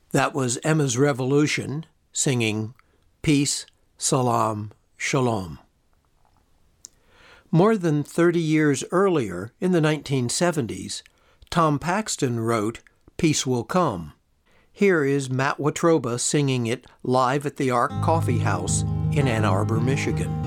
That was Emma's Revolution singing Peace, Salam, Shalom. More than 30 years earlier, in the 1970s, Tom Paxton wrote Peace Will Come. Here is Matt Watroba singing it live at the Ark Coffee House in Ann Arbor, Michigan.